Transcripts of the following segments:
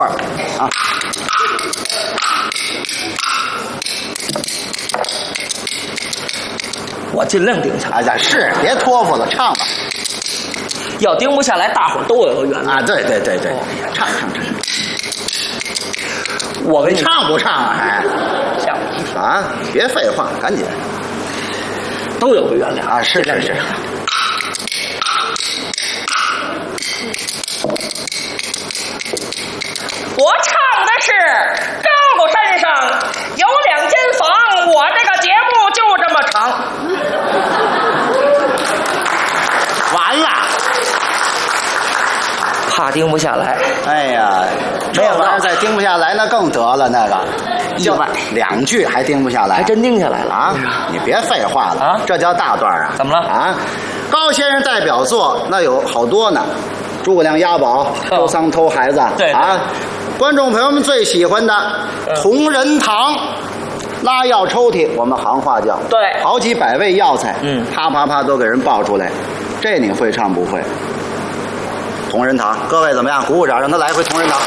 啊。 我尽量定下来。 哎，是，别托付了，唱吧。 要定不下来，大伙儿都有个原谅啊！对，唱。 我跟你唱不唱啊？还像啊！别废话，赶紧。 都有个原谅啊！是。 我唱的是高山上有2间房，我这个节目就这么长。 完了， 怕定不下来。 哎呀，这玩意儿再定不下来，那更得了。那个意外 2句还定不下来， 还真定下来了啊！你别废话了啊， 这叫大段啊！ 怎么了啊？高先生代表作那有好多呢，诸葛亮押宝、周桑偷孩子， 对啊，观众朋友们最喜欢的同仁堂。拉药抽屉，我们行话叫对， 好几百味药材，啪都给人报出来，这你会唱不会？同仁堂，各位怎么样？鼓鼓掌，让他来回同仁堂。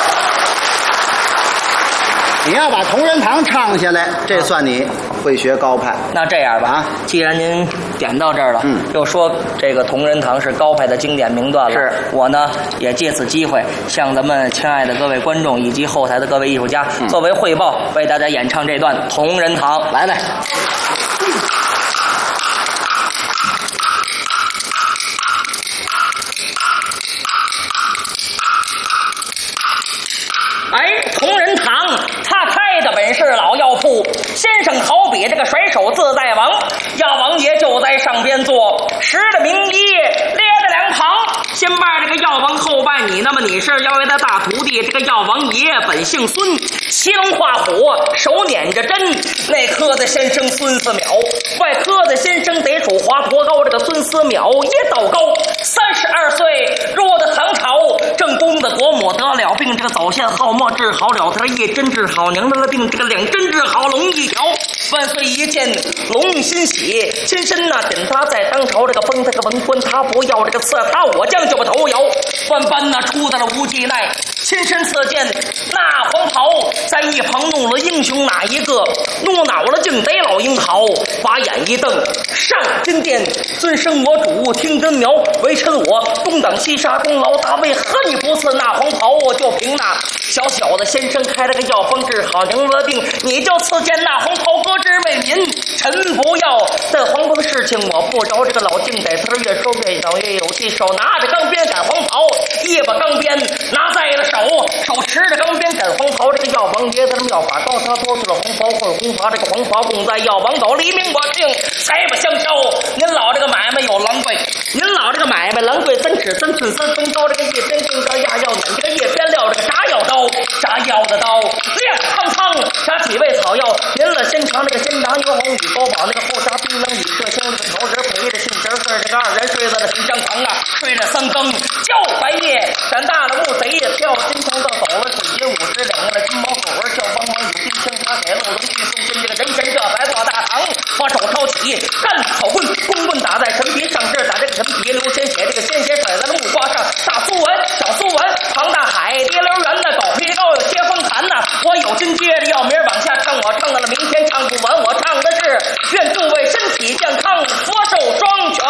你要把同仁堂唱下来，这算你会学高派。 那这样吧，既然您点到这儿了，又说这个同仁堂是高派的经典名段了， 是我呢也借此机会向咱们亲爱的各位观众以及后台的各位艺术家，作为汇报，为大家演唱这段同仁堂。 来。 同仁堂，他开的本是老药铺，先生好比这个甩手自在王，药王爷就在上边坐，十的名医列在2旁，先拜这个药王，后拜你。那么你是药爷的大徒弟，这个药王爷本姓孙，骑龙画虎，手捻着针，内科的先生孙思邈，外科的先生得属华佗高。这个孙思邈也道高，32岁入的唐朝，正宫的国母得了病，这个早先好墨治好了，他1针治好娘的病，这个2针治好龙1条。万岁一见龙欣喜，亲身呐点他在当朝，这个封他个文官，他不要这个赐他我将就把头摇，万般呐出到了无忌奈，亲身赐见那黄袍，在一旁怒了英雄哪一个？怒恼了竟得老英豪，把眼一瞪，上金殿尊生我主，听真苗为臣我东挡西杀功劳大，为何你不赐那黄袍？我就凭那小小的先生开了个药方治好娘的病，你就赐见那黄袍搁置为民，臣不要这黄袍事情我不着，这个老靖在他越说越小越有气，手拿着钢鞭赶黄袍，一把钢鞭拿在了手持着钢鞭赶黄袍，这个药王爷他们药法高，他脱去了黄袍换红袍，这个黄袍供在药王斗，黎明我定才不相交。您老这个买卖有狼贵，您老这个买卖狼贵，3尺3寸3分高，这个一边定刀压药捻，这个一边撂这个炸药刀，炸药的刀亮苍炸几味草药，您了先尝这个先炸牛红与高宝，那个后炸槟榔与麝香，这个桃仁陪着杏仁儿，这个2人睡在了神香堂啊，睡了3更叫白夜，胆大了乌贼也跳金床上走了水银50两个金毛狗儿叫帮忙有金枪，他给漏龙去送进这个人前这才坐大堂，把手抄起干草棍，公棍打在陈皮上，这打这个陈皮流鲜血，这个鲜血甩在了木瓜上，大苏文小苏文庞大海跌流圆的狗皮膏有接风残呐，我有劲接着要明儿往下唱，我唱到了明天唱不完，我唱的是愿诸位身体健康，佛寿双全。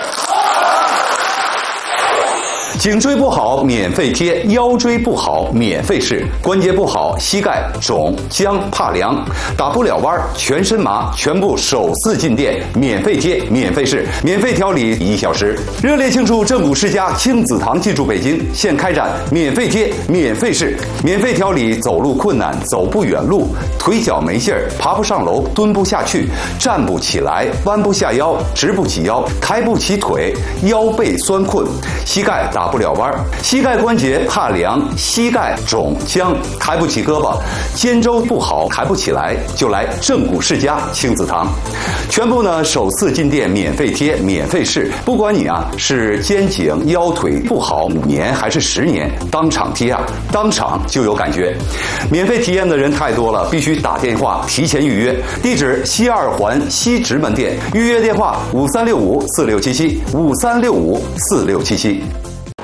颈椎不好免费贴，腰椎不好免费试，关节不好膝盖肿僵怕凉打不了弯全身麻，全部首次进店免费贴免费试免费调理1小时。热烈庆祝正骨世家亲子堂进驻北京，现开展免费贴免费试免费调理走路困难走不远路腿脚没劲儿爬不上楼蹲不下去站不起来弯不下腰直不起腰抬不起腿腰背酸困膝盖打不了弯膝盖关节怕凉膝盖肿僵抬不起胳膊肩周不好抬不起来就来正骨世家亲子堂，全部呢首次进店免费贴免费试，不管你啊是肩颈腰腿不好5年还是10年，当场贴啊当场就有感觉。免费体验的人太多了，必须打电话提前预约，地址西2环西直门店，预约电话5365467753654677。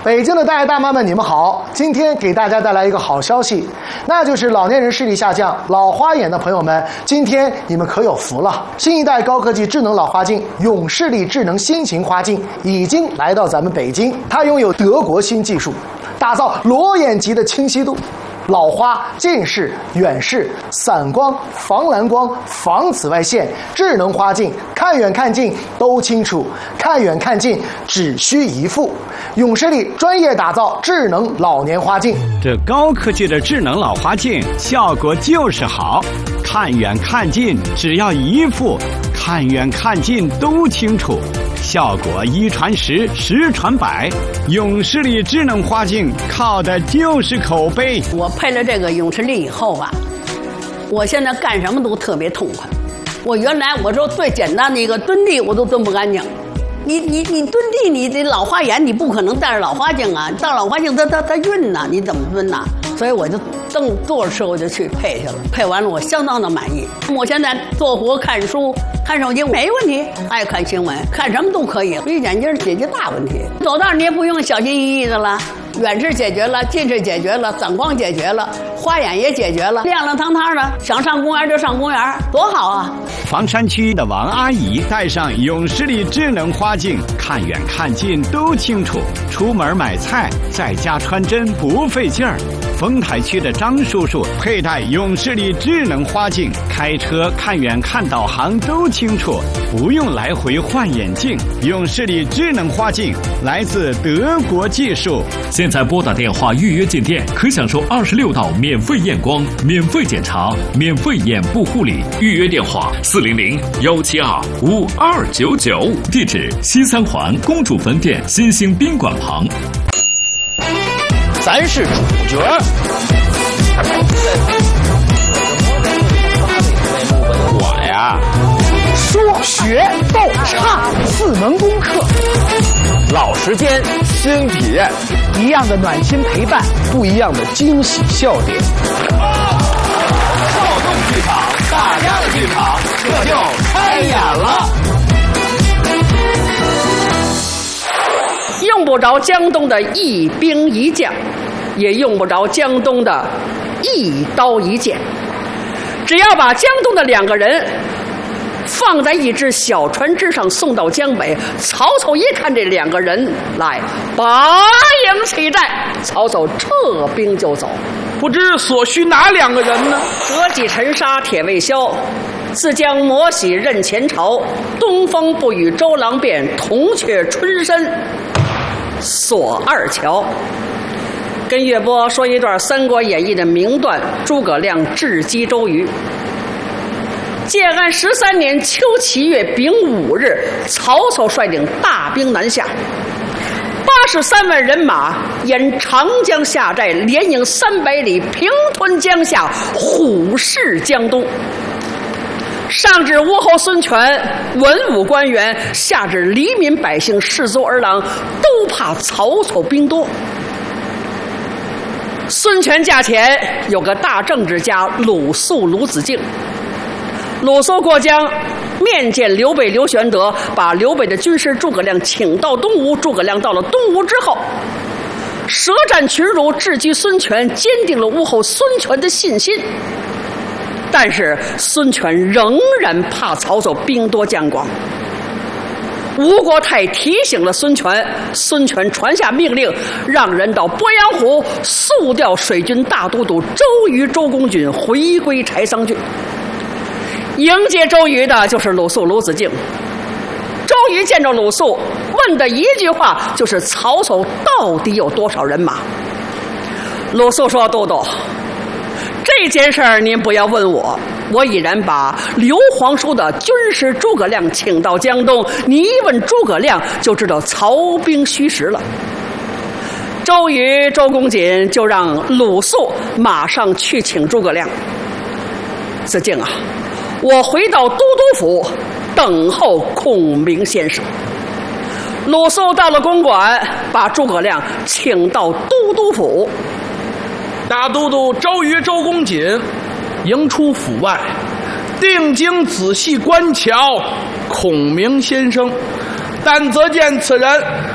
北京的大爷大妈们，你们好！今天给大家带来一个好消息，那就是老年人视力下降、老花眼的朋友们，今天你们可有福了！新一代高科技智能老花镜永视力智能新型花镜已经来到咱们北京，它拥有德国新技术，打造裸眼级的清晰度。老花、近视、远视、散光、防蓝光、防紫外线，智能花镜，看远看近都清楚，看远看近只需一副。永视力专业打造智能老年花镜， 这高科技的智能老花镜效果就是好，看远看近只要一副，看远看近都清楚。效果一传十，十传百，永视力智能花镜靠的就是口碑。 我配了这个永视力以后吧，我现在干什么都特别痛快。我原来我说最简单的一个蹲地我都蹲不干净，你蹲地，你这老花眼你不可能戴着老花镜啊，戴老花镜它晕呐，你怎么蹲呐？所以我就坐着车我就去配去了，配完了我相当的满意。我现在做活看书看手机没问题，爱看新闻看什么都可以，一眼镜解决大问题。走道你也不用小心翼翼的了，远视解决了，近视解决了，散光解决了，花眼也解决了，亮亮堂堂的，想上公园就上公园，多好啊！ 房山区的王阿姨戴上永视力智能花镜，看远看近都清楚，出门买菜在家穿针不费劲儿。丰台区的张叔叔佩戴永视力智能花镜，开车看远看导航都清楚，不用来回换眼镜。永视力智能花镜来自德国技术。 现在拨打电话预约进店，可享受26道免费验光、免费检查、免费眼部护理。预约电话400-172-5299，地址西三环公主坟店新兴宾馆旁。 咱是主角。我呀， 说学逗唱4门功课， 老时间新体验， 一样的暖心陪伴， 不一样的惊喜笑点。 少动剧场，大家的剧场，这就开演了。 用不着江东的一兵一将，也用不着江东的一刀一剑，只要把江东的2个人放在一只小船之上送到江北，曹操一看这2个人来，拔营起寨，曹操撤兵就走。 不知所需哪2个人呢？ 折戟沉沙铁未销，自将磨洗任前朝。东风不与周郎便，铜雀春深锁二乔。跟岳波说一段《三国演义》的名段：诸葛亮智击周瑜。建安13年秋7月丙午日，曹操率领大兵南下，83万人马沿长江下寨，连营300里，平吞江夏，虎视江东。上至吴侯孙权、文武官员，下至黎民百姓、士卒儿郎，都怕曹操兵多。孙权驾前有个大政治家鲁肃、鲁子敬。鲁肃过江，面见刘备刘玄德，把刘备的军师诸葛亮请到东吴。诸葛亮到了东吴之后，舌战群儒，智击孙权，坚定了吴后孙权的信心。但是孙权仍然怕曹操兵多将广。吴国太提醒了孙权，孙权传下命令，让人到鄱阳湖速调水军大都督周瑜、周公瑾回归柴桑郡。迎接周瑜的就是鲁肃、鲁子敬。周瑜见着鲁肃，问的一句话就是曹操到底有多少人马？鲁肃说：“都督，这件事儿您不要问我，我已然把刘皇叔的军师诸葛亮请到江东，你一问诸葛亮就知道曹兵虚实了。”周瑜、周公瑾就让鲁肃马上去请诸葛亮。子敬啊，我回到都督府等候孔明先生。鲁肃到了公馆，把诸葛亮请到都督府。 大都督周瑜、周公瑾迎出府外，定睛仔细观瞧孔明先生，但则见此人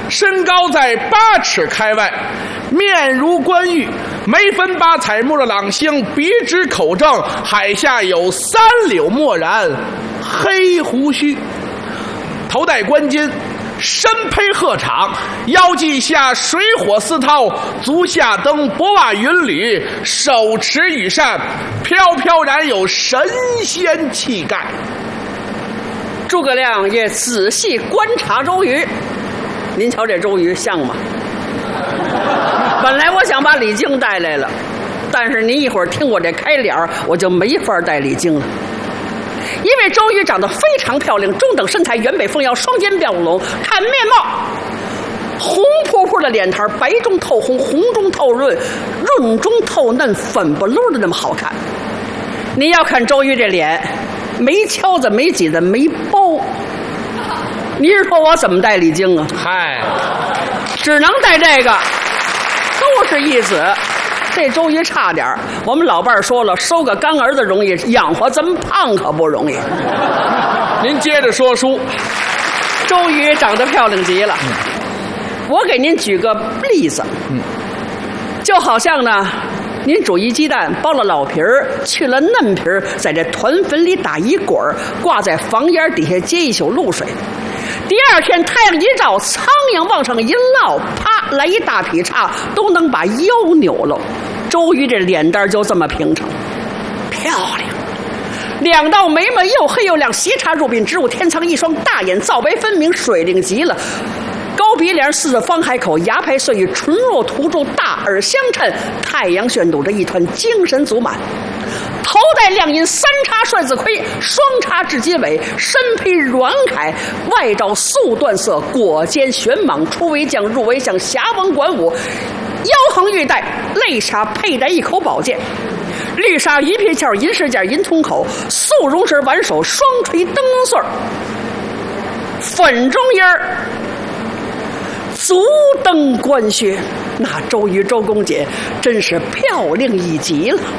身高在8尺开外，面如冠玉，眉分8彩目的朗星，鼻直口正，海下有3绺墨染，黑胡须，头戴冠巾，身披鹤氅，腰系下水火丝绦，足下蹬薄袜云履，手持羽扇，飘飘然有神仙气概。 诸葛亮也仔细观察周瑜，您瞧这周瑜像吗？本来我想把李靖带来了，但是您一会儿听我这开脸我就没法带李靖了。因为周瑜长得非常漂亮，中等身材，圆背丰腰，双肩标龙，看面貌，红扑扑的脸蛋，白中透红，红中透润，润中透嫩，粉不溜的那么好看。你要看周瑜这脸，没敲子，没挤子，没包。你是说我怎么带李靖啊？ 嗨， 只能带这个，都是义子。这周瑜差点我们老伴儿说了，收个干儿子容易，养活这么胖可不容易。 您接着说书。 周瑜长得漂亮极了，我给您举个例子，就好像呢，您煮一鸡蛋，剥了老皮儿，去了嫩皮儿，在这团粉里打一滚儿，挂在房檐底下接一宿露水。第二天太阳一照，苍蝇往上一落，啪来一大劈叉，都能把腰扭了。周瑜这脸蛋就这么平整，漂亮，2道眉毛又黑又亮，斜插入鬓，直入天仓，一双大眼皂白分明，水灵极了。高鼻梁，四字方海口，牙排碎玉，唇若涂朱，大耳相衬，太阳炫堵着一团精神足满。头戴亮银3插帅字盔，双插雉鸡尾，身披软铠，外罩素缎色，裹肩玄蟒，出为将，入为相，侠王管武，腰横玉带，肋下佩戴一口宝剑，绿纱鱼皮鞘，银饰件，银铜口，素绒绳挽手，双垂灯笼穗，粉中衣儿，足蹬官靴。那周瑜周公瑾真是漂亮一极了。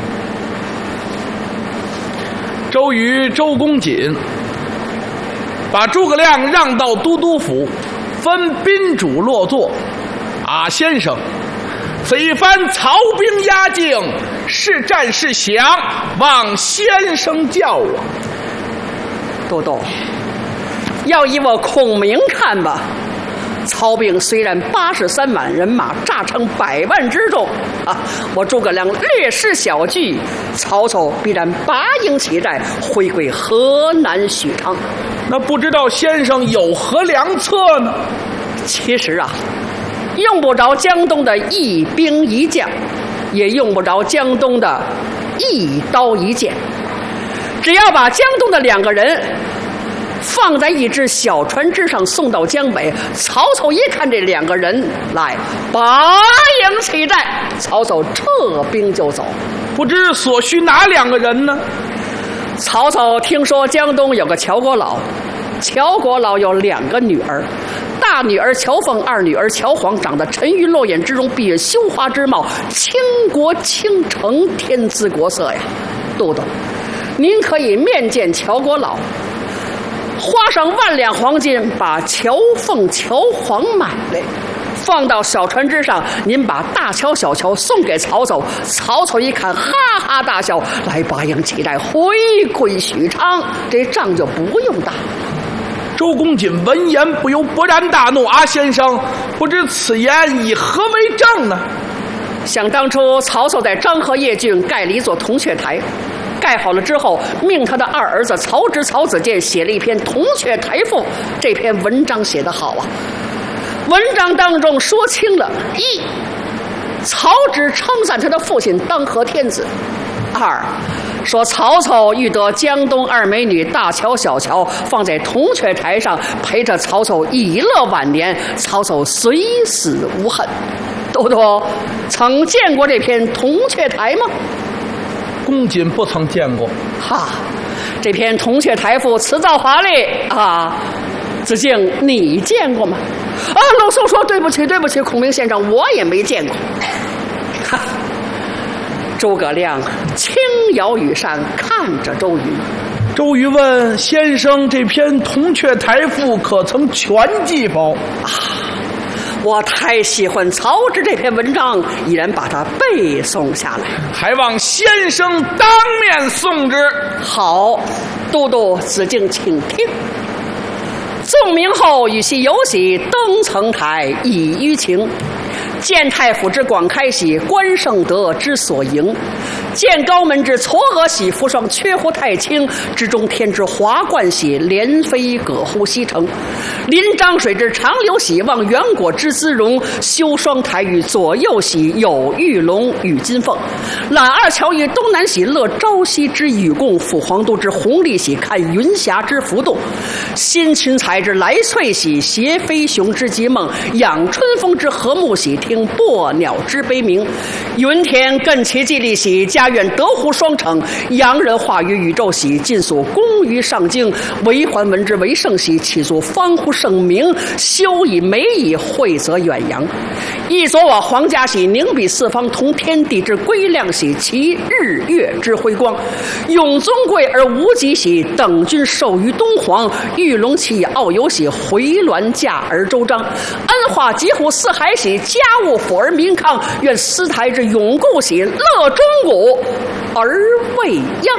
周瑜周公瑾把诸葛亮让到都督府，分宾主落座。先生，此一番曹兵压境，是战是降，望先生教我。 都督，要以我孔明看吧，曹兵虽然83万人马，诈称100万之众我诸葛亮略施小计，曹操必然拔营起寨，回归河南许昌。 那不知道先生有何良策呢？ 其实用不着江东的一兵一将，也用不着江东的一刀一剑，只要把江东的2个人放在一只小船之上，送到江北。曹操一看这2个人来，拔营起寨，曹操撤兵就走。 不知所需哪2个人呢？ 曹操听说江东有个乔国老，乔国老有2个女儿，大女儿乔凤，二女儿乔黄，长得沉鱼落雁之容，闭月羞花之貌，倾国倾城，天姿国色呀。都督，您可以面见乔国老，花上10000两黄金，把乔凤、乔黄买来，放到小船之上。您把大乔、小乔送给曹操，曹操一看，哈哈大笑，来拔营起寨，回归许昌，这仗就不用打。 周公瑾闻言不由勃然大怒：先生，不知此言以何为证呢？ 想当初曹操在漳河邺郡盖了一座铜雀台，盖好了之后，命他的2儿子曹植、曹子建写了一篇《铜雀台赋》。这篇文章写得好文章当中说清了：一，曹植称赞他的父亲当和天子；二，说曹操欲得江东2美女大乔、小乔，放在铜雀台上陪着曹操以乐晚年，曹操虽死无恨。都督曾见过这篇《铜雀台》吗？ 公瑾不曾见过。 这篇《铜雀台赋》辞藻华丽子敬，你见过吗？老宋说对不起，孔明先生，我也没见过。诸葛亮轻摇羽扇，看着周瑜。 周瑜问：先生，这篇《铜雀台赋》可曾全记否？ 我太喜欢曹植这篇文章，已然把它背诵下来， 还望先生当面诵之。 好，都督子敬请听。纵明后与其游喜，登层台以娱情。见太府之广开喜，关圣德之所迎。见高门之嵯峨喜，扶霜缺乎太清。之中天之华冠喜，连飞葛乎西城。临漳水之长流喜，望远果之姿容。修双台于左右喜，有玉龙与金凤。揽二乔于东南喜，乐朝夕之与共。抚皇都之弘历喜，看云霞之浮动。新群才之来翠喜，携飞熊之极梦。养春风之和睦喜，听薄鸟之悲鸣。云天艮其季历喜，家苑德湖双城。洋人化于宇宙喜，尽所功于上京。为桓闻之为圣喜，岂足方乎盛名。修以美以惠泽远扬。一昨我皇家喜，宁比四方同天地之归亮喜。其日月之辉光，永尊贵而无极喜。等君授于东皇，玉龙其以傲游喜。回銮驾而周章，恩化极乎四海喜。家务抚而民康，愿司台之永固喜。乐钟鼓而未央。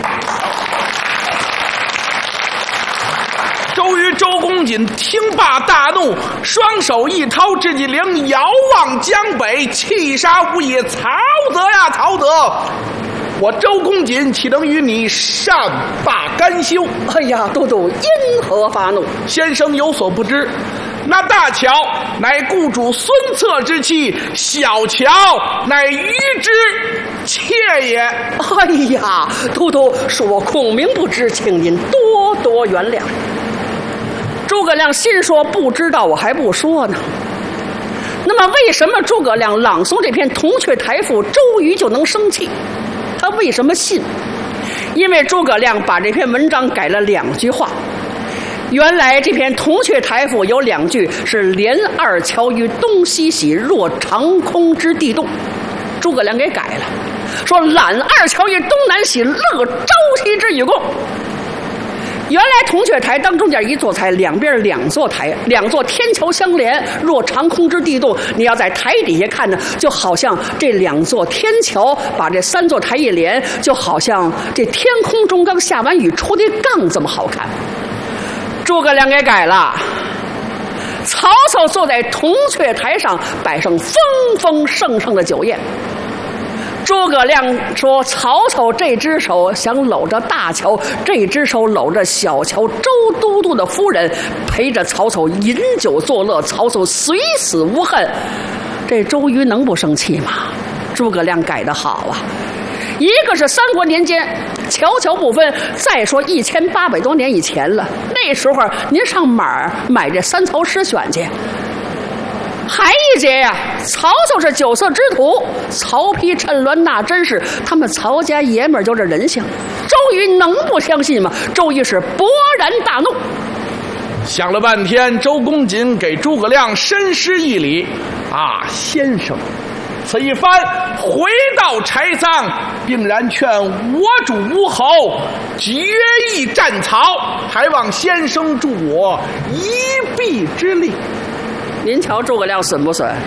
周瑜、周公瑾听罢大怒，双手一掏至金铃，遥望江北，气杀无也。曹泽呀，曹泽！我周公瑾岂能与你善罢甘休？ 哎呀，都督因何发怒？ 先生有所不知，那大乔乃雇主孙策之妻，小乔乃虞之妾也。 哎呀，都督恕我孔明不知，请您多多原谅。诸葛亮心说不知道，我还不说呢。那么为什么诸葛亮朗诵这篇《铜雀台赋》，周瑜就能生气？他为什么信？因为诸葛亮把这篇文章改了2句话。原来这篇《铜雀台赋》有2句是连二乔于东西喜，若长空之地动。诸葛亮给改了，说揽二乔于东南喜，乐朝夕之与共。原来铜雀台当中间一座台，两边2座台，2座天桥相连，若长空之地动。你要在台底下看呢，就好像这2座天桥把这3座台一连，就好像这天空中刚下完雨出的杠这么好看。诸葛亮给改了，曹操坐在铜雀台上，摆上丰丰盛盛的酒宴。诸葛亮说：“曹操这只手想搂着大乔，这只手搂着小乔。周都督的夫人陪着曹操饮酒作乐，曹操虽死无恨。”这周瑜能不生气吗？诸葛亮改得好啊！一个是3国年间乔乔不分，再说1800多年以前了，那时候您上哪儿买这3曹诗选去？还一节呀，曹操是酒色之徒，曹丕、陈鸾那真是他们曹家爷们儿就这人性。周瑜能不相信吗？周瑜是勃然大怒。 想了半天，周公瑾给诸葛亮深施一礼：“啊，先生，此一番回到柴桑，并然劝我主吴侯决意战曹，还望先生助我一臂之力。” 您瞧诸葛亮损不损？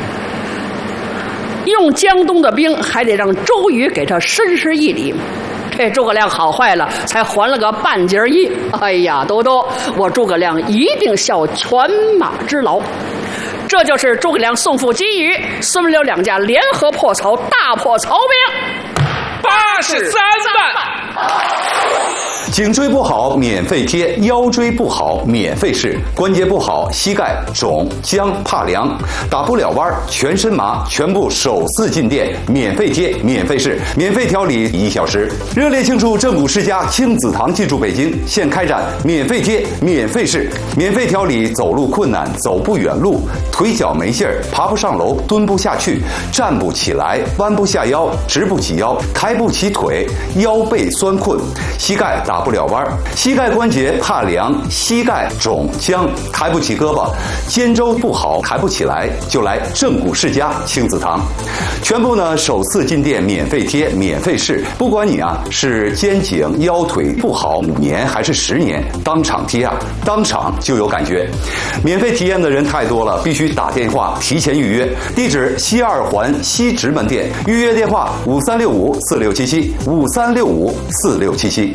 用江东的兵，还得让周瑜给他深施一礼。这诸葛亮好坏了，才还了个半截衣。哎呀，都督，我诸葛亮一定效犬马之劳。这就是诸葛亮送父击羽，孙刘2家联合破曹，大破曹兵 83万。 颈椎不好免费贴，腰椎不好免费试，关节不好膝盖肿僵怕凉，打不了弯全身麻，全部首次进店，免费贴免费试，免费调理1小时。热烈庆祝正骨世家亲子堂进驻北京，现开展免费贴免费试，免费调理走路困难、走不远路、腿脚没劲儿、爬不上楼、蹲不下去、站不起来、弯不下腰、直不起腰、抬不起腿、腰背酸困、膝盖打不了弯；膝盖关节怕凉、膝盖肿僵、抬不起胳膊、肩周不好、抬不起来，就来正骨世家亲子堂。全部呢首次进店免费贴、免费试，不管你是肩颈腰腿不好5年还是10年，当场贴当场就有感觉。免费体验的人太多了，必须打电话提前预约。地址西2环西直门店，预约电话5365467753654677。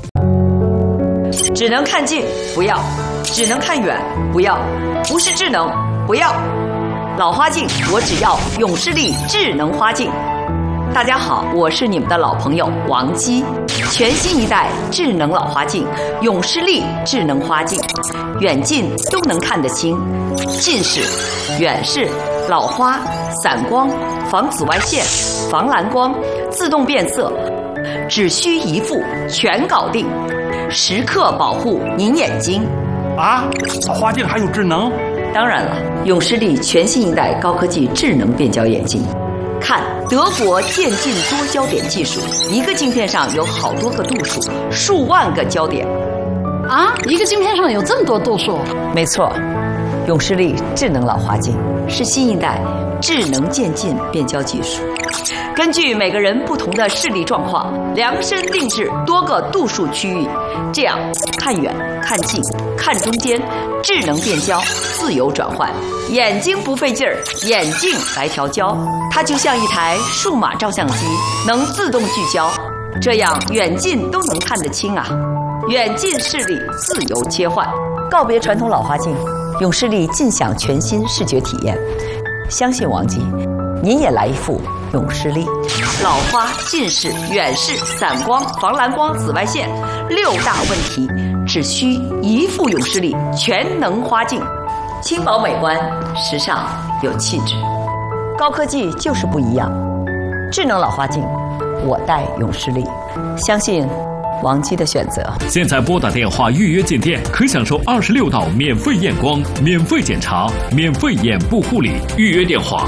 只能看近不要，只能看远不要，不是智能不要。老花镜我只要永视力智能花镜。大家好，我是你们的老朋友王姬。全新一代智能老花镜永视力智能花镜，远近都能看得清，近视、远视、老花、散光、防紫外线、防蓝光、自动变色，只需一副全搞定，时刻保护您眼睛。 老花镜还有智能？ 当然了，永视力全新一代高科技智能变焦眼镜。看德国渐进多焦点技术，一个镜片上有好多个度数，数万个焦点。 一个镜片上有这么多度数？ 没错，永视力智能老花镜是新一代智能渐进变焦技术，根据每个人不同的视力状况，量身定制多个度数区域，这样看远、看近、看中间，智能变焦，自由转换，眼睛不费劲儿，眼镜来调焦。它就像一台数码照相机，能自动聚焦，这样远近都能看得清远近视力自由切换，告别传统老花镜，永视力尽享全新视觉体验。相信王姬，您也来一副永视力。老花、近视、远视、散光、防蓝光、紫外线6大问题，只需一副永视力全能花镜，轻薄美观，时尚有气质。高科技就是不一样，智能老花镜，我戴永视力，相信王姬的选择。 现在拨打电话预约进店，可享受26道免费验光、免费检查、免费眼部护理。预约电话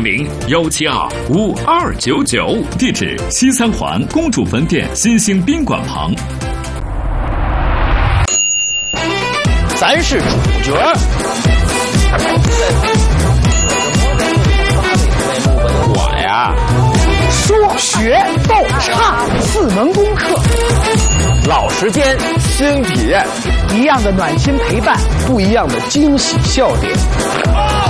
400-172-5299，地址西3环公主坟店新兴宾馆旁。 咱是主角。我呀， 说学逗唱4门功课， 老时间新体验， 一样的暖心陪伴， 不一样的惊喜笑点。